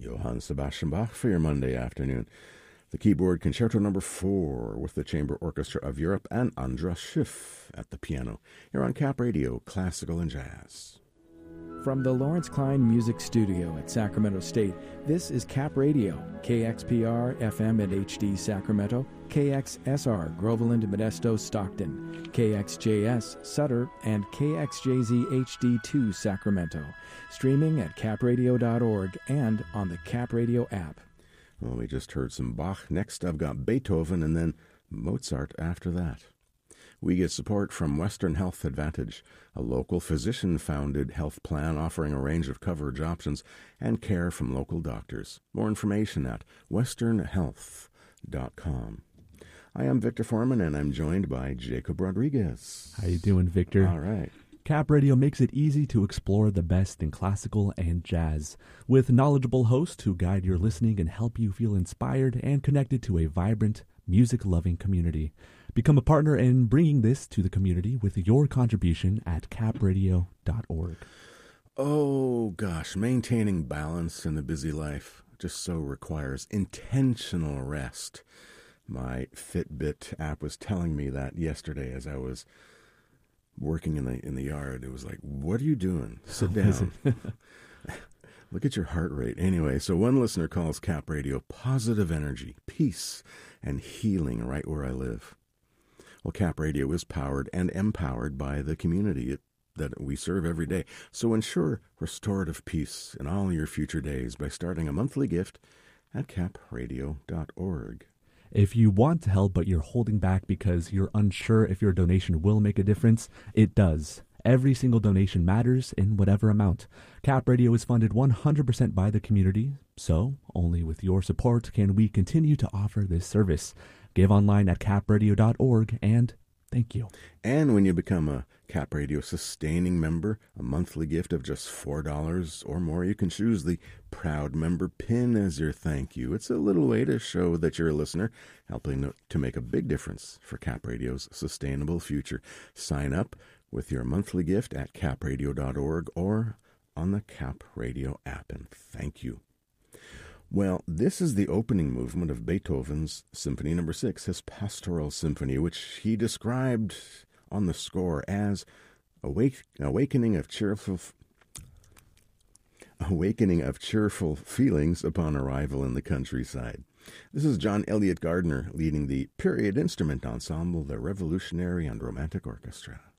Johann Sebastian Bach for your Monday afternoon. The keyboard Concerto No. 4 with the Chamber Orchestra of Europe and Andras Schiff at the piano. Here on Cap Radio, Classical and Jazz. From the Lawrence Klein Music Studio at Sacramento State, this is Cap Radio, KXPR FM and HD Sacramento, KXSR Groveland, Modesto, Stockton, KXJS Sutter, and KXJZ HD2 Sacramento. Streaming at capradio.org and on the Cap Radio app. Well, we just heard some Bach. Next, I've got Beethoven and then Mozart after that. We get support from Western Health Advantage, a local physician-founded health plan offering a range of coverage options and care from local doctors. More information at westernhealth.com. I am Victor Foreman, and I'm joined by Jacob Rodriguez. How you doing, Victor? All right. Cap Radio makes it easy to explore the best in classical and jazz, with knowledgeable hosts who guide your listening and help you feel inspired and connected to a vibrant, music-loving community. Become a partner in bringing this to the community with your contribution at capradio.org. Oh, gosh, maintaining balance in a busy life just so requires intentional rest. My Fitbit app was telling me that yesterday as I was working in the yard. It was like, what are you doing? Sit down. Look at your heart rate. Anyway, so one listener calls Cap Radio positive energy, peace, and healing right where I live. Well, Cap Radio is powered and empowered by the community that we serve every day. So ensure restorative peace in all your future days by starting a monthly gift at capradio.org. If you want to help but you're holding back because you're unsure if your donation will make a difference, it does. Every single donation matters in whatever amount. Cap Radio is funded 100% by the community, so only with your support can we continue to offer this service. Give online at capradio.org, and thank you. And when you become a Cap Radio sustaining member, a monthly gift of just $4 or more, you can choose the Proud Member pin as your thank you. It's a little way to show that you're a listener, helping to make a big difference for Cap Radio's sustainable future. Sign up with your monthly gift at capradio.org or on the Cap Radio app, and thank you. Well, this is the opening movement of Beethoven's Symphony No. 6, his Pastoral Symphony, which he described on the score as awakening of cheerful feelings upon arrival in the countryside. This is John Elliott Gardner leading the period instrument ensemble, the Revolutionary and Romantic Orchestra.